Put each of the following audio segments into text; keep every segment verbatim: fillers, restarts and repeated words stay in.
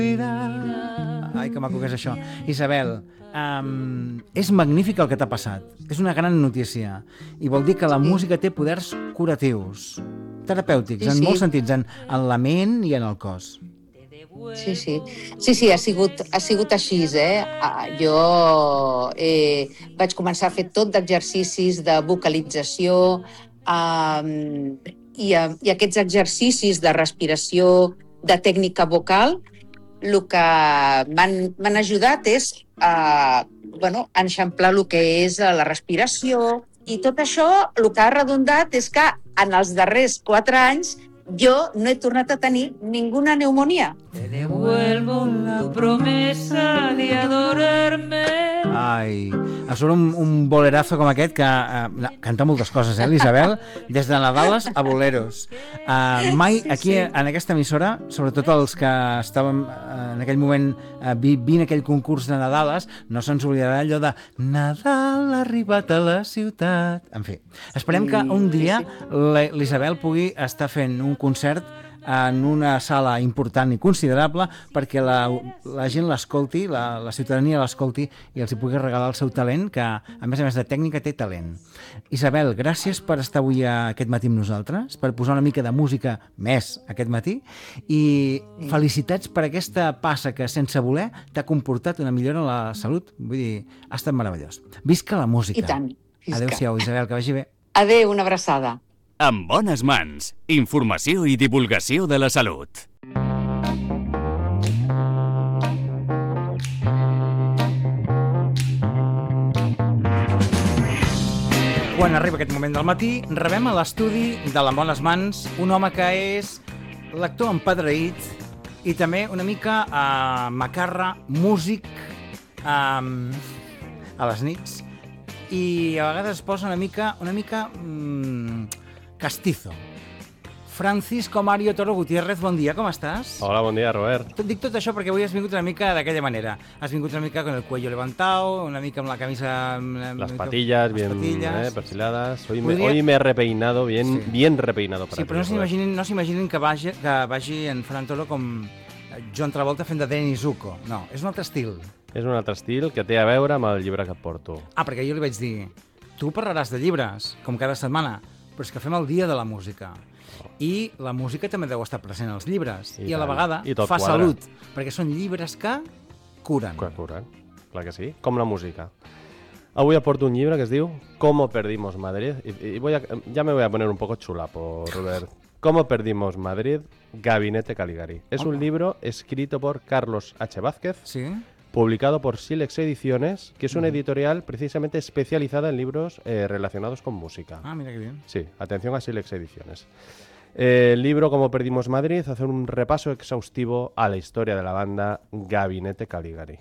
Ai, que maco que és això. Isabel, um, és magnífic el que t'ha passat. És una gran notícia. I vol dir que la Sí. música té poders curatius, terapèutics, Sí, en sí. molts sentits, en, en la ment i en el cos. Sí, sí. Sí, sí, ha sigut, ha sigut així, eh? Ah, jo eh, vaig començar a fer tot d'exercicis de vocalització um, i, eh, i aquests exercicis de respiració, de tècnica vocal, el que m'han m'han ajudat és a, bueno, a enxamplar el que és la respiració, i tot això el que ha redundat és que en els darrers quatre anys jo no he tornat a tenir ninguna pneumonia. Te devuelvo la promesa de adorarme. Ai, a sobre un, un bolerazo com aquest que uh, canta moltes coses, eh, l'Isabel? Des de Nadales a boleros. Uh, mai aquí, en aquesta emissora, sobretot els que estàvem uh, en aquell moment uh, vivint aquell concurs de Nadales, no se'ns oblidarà allò de Nadal ha arribat a la ciutat. En fi, esperem que un dia l'Isabel pugui estar fent un concert en una sala important i considerable perquè la, la gent l'escolti, la, la ciutadania l'escolti i els hi pugui regalar el seu talent, que a més a més de tècnica té talent. Isabel, gràcies per estar avui aquest matí amb nosaltres, per posar una mica de música més aquest matí, i felicitats per aquesta passa que sense voler t'ha comportat una millora en la salut. Vull dir, ha estat meravellós. Visca la música. I tant. Adéu-siau, Isabel, que vagi bé. Adéu, una abraçada. En bones mans. Informació i divulgació de la salut. Quan arriba aquest moment del matí, rebem a l'estudi de l'En bones mans un home que és l'actor empadreït i també una mica uh, macarra, músic um, a les nits, i a vegades es posa una mica, una mica um, castizo. Francisco Mario Toro Gutiérrez, bon dia, com estàs? Hola, bon dia, Robert. Et dic tot això perquè avui has vingut una mica d'aquella manera. Has vingut una mica con el cuello levantado, una mica amb la camisa... Las patillas, las bien patillas. Eh, perfiladas. Hoy, Podria... me, hoy me he repeinado, bien, sí. bien repeinado. Para sí, però no s'imaginin no s'imaginin que, vagi, que vagi en Ferran Toro com John Travolta fent de Danny Zuko. No, és un altre estil. És un altre estil que té a veure amb el llibre que et porto. Ah, perquè jo li vaig dir, tu parlaràs de llibres, com cada setmana, però és que fem el dia de la música. I la música també deu estar present als llibres. I, I a la vegada fa quadra. Salut, perquè són llibres que curen. Que curen, clar que sí, com la música. Avui aporto un llibre que es diu Cómo perdimos Madrid. Y, y voy a, ya me voy a poner un poco chulapo, Robert. Cómo perdimos Madrid, Gabinete Caligari. Es un libro escrito por Carlos H. Vázquez, ¿sí? Publicado por Silex Ediciones, que es una editorial precisamente especializada en libros eh, relacionados con música. Ah, mira qué bien. Sí, atención a Silex Ediciones. Eh, el libro Cómo perdimos Madrid hace un repaso exhaustivo a la historia de la banda Gabinete Caligari.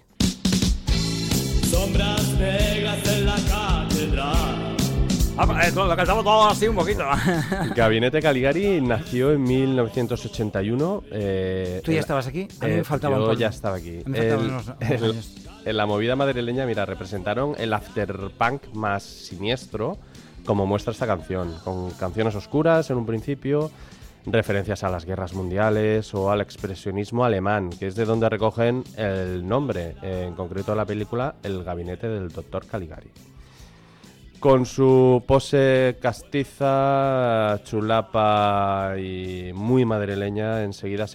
Sombras negras en la catedral. Ah, eh, lo cantamos todo así un poquito. Gabinete Caligari nació en mil novecientos ochenta y uno. Eh, ¿Tú ya estabas aquí? A mí eh, me faltaba yo un poco. ya estaba aquí. Me faltaban El, unos, unos el, años. En la movida madrileña, mira, representaron el afterpunk más siniestro, como muestra esta canción, con canciones oscuras en un principio, referencias a las guerras mundiales o al expresionismo alemán, que es de donde recogen el nombre, eh, en concreto de la película, El gabinete del doctor Caligari. Con su pose castiza, chulapa y muy madrileña, enseguida se